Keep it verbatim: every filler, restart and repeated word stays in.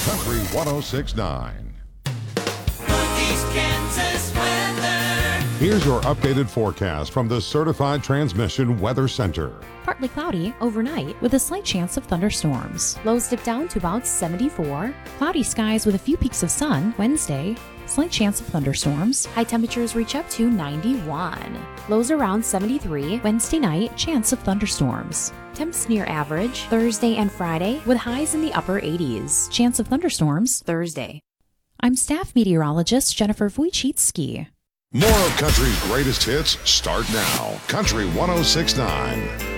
Country one oh six point nine. Northeast Kansas weather. Here's your updated forecast from the Certified Transmission Weather Center. Partly cloudy overnight with a slight chance of thunderstorms. Lows dip down to about seventy-four. Cloudy skies with a few peaks of sun Wednesday. Slight chance of thunderstorms. High temperatures reach up to ninety-one. Lows around seventy-three. Wednesday night, chance of thunderstorms. Temps near average Thursday and Friday with highs in the upper eighties. Chance of thunderstorms Thursday. I'm staff meteorologist Jennifer Wojcicki. More of country's greatest hits start now. Country one oh six point nine.